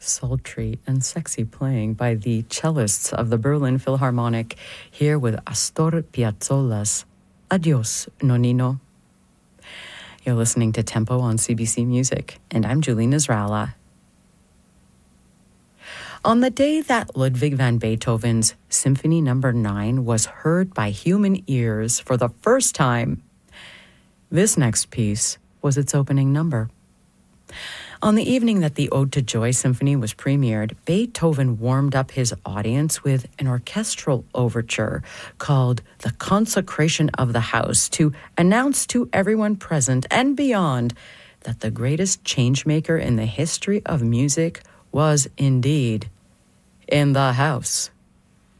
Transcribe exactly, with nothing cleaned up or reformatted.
sultry and sexy playing by the cellists of the Berlin Philharmonic, here with Astor Piazzolla's Adios, Nonino. You're listening to Tempo on C B C Music, and I'm Julie Nasrallah. On the day that Ludwig van Beethoven's Symphony Number nine was heard by human ears for the first time, this next piece was its opening number. On the evening that the Ode to Joy Symphony was premiered, Beethoven warmed up his audience with an orchestral overture called The Consecration of the House to announce to everyone present and beyond that the greatest changemaker in the history of music was indeed in the house.